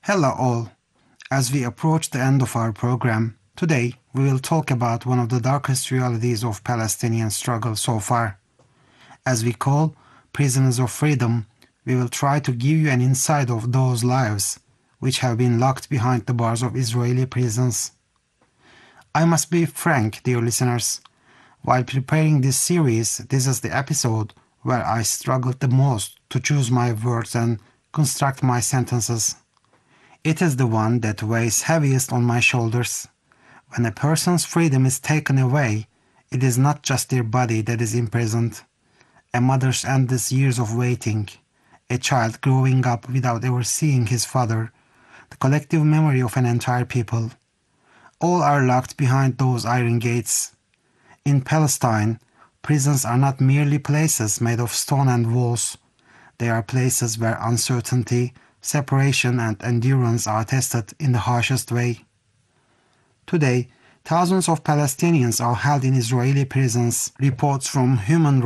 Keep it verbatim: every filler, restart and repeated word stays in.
Hello all. As we approach the end of our program, today we will talk about one of the darkest realities of Palestinian struggle so far. As we call Prisoners of Freedom, we will try to give you an insight of those lives which have been locked behind the bars of Israeli prisons. I must be frank, dear listeners. While preparing this series, this is the episode where I struggled the most to choose my words and construct my sentences. It is the one that weighs heaviest on my shoulders. When a person's freedom is taken away, it is not just their body that is imprisoned. A mother's endless years of waiting, a child growing up without ever seeing his father, the collective memory of an entire people. All are locked behind those iron gates. In Palestine, prisons are not merely places made of stone and walls. They are places where uncertainty, separation and endurance are tested in the harshest way. Today, thousands of Palestinians are held in Israeli prisons. Reports from Human